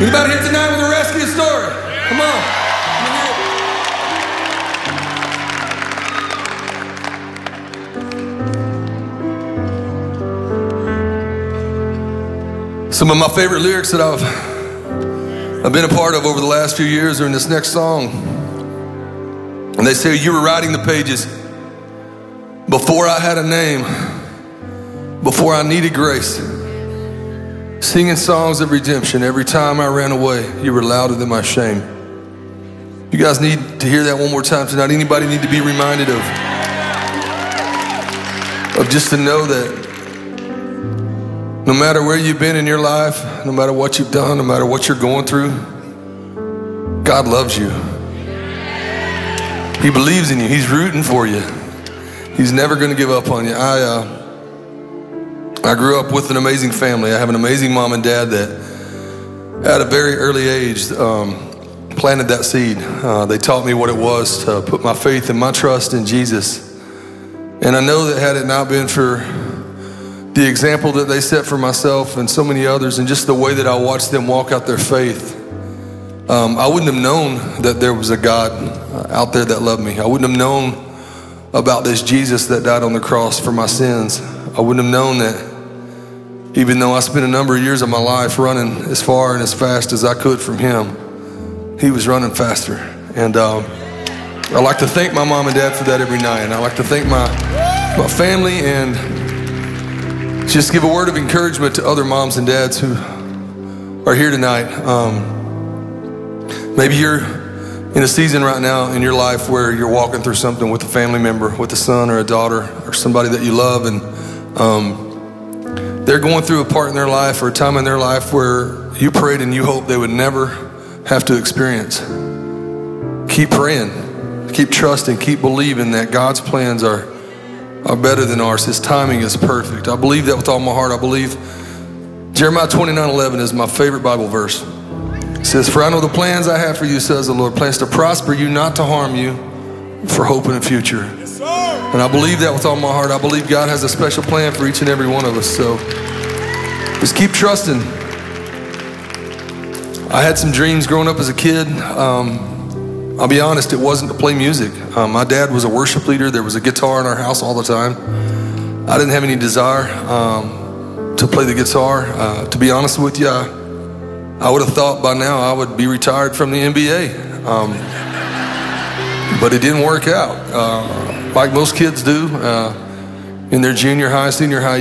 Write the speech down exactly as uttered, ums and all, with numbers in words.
Anybody here tonight with a rescue story? Come on. Some of my favorite lyrics that I've I've been a part of over the last few years are in this next song. And they say, you were writing the pages before I had a name, before I needed grace, singing songs of redemption. Every time I ran away, you were louder than my shame. You guys need to hear that one more time tonight. Anybody need to be reminded of, of just to know that no matter where you've been in your life, no matter what you've done, no matter what you're going through, God loves you. He believes in you. He's rooting for you. He's never going to give up on you. I uh, I grew up with an amazing family. I have an amazing mom and dad that at a very early age um, planted that seed. Uh, they taught me what it was to put my faith and my trust in Jesus. And I know that had it not been for the example that they set for myself and so many others, and just the way that I watched them walk out their faith, um, I wouldn't have known that there was a God out there that loved me. I wouldn't have known about this Jesus that died on the cross for my sins. I wouldn't have known that even though I spent a number of years of my life running as far and as fast as I could from him, he was running faster. And um, I like to thank my mom and dad for that every night. And I like to thank my, my family, and just give a word of encouragement to other moms and dads who are here tonight. Um, maybe you're in a season right now in your life where you're walking through something with a family member, with a son or a daughter or somebody that you love, and um, they're going through a part in their life or a time in their life where you prayed and you hoped they would never have to experience. Keep praying, keep trusting, keep believing that God's plans are are better than ours. His timing is perfect. I believe that with all my heart. I believe Jeremiah twenty-nine eleven is my favorite Bible verse. It says, for I know the plans I have for you, says the Lord, plans to prosper you, not to harm you, for hope in the future. Yes, sir. And I believe that with all my heart. I believe God has a special plan for each and every one of us. So just keep trusting. I had some dreams growing up as a kid. Um, I'll be honest, it wasn't to play music. Um, my dad was a worship leader. There was a guitar in our house all the time. I didn't have any desire um, to play the guitar. Uh, to be honest with you, I, I would have thought by now I would be retired from the N B A. Um, but it didn't work out. Uh, like most kids do uh, in their junior high, senior high